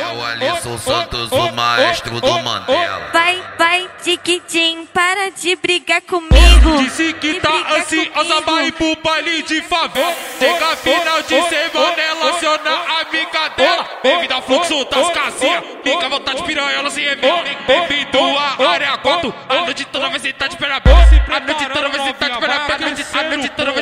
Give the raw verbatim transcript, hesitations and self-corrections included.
o Alisson Santos, o maestro do Mandela. Vai, vai, tiquitim, para de brigar comigo. Disse que tá ansiosa, vai pro baile de favela. Chega final de semana, ela aciona a amiga dela. Bem-vindo ao fluxo das casinhas, fica à vontade, piranha, se revela. Bem-vindo à área quatro, a noite toda vai sentar de perna aberta. A noite toda vai sentar de perna aberta. A noite toda vai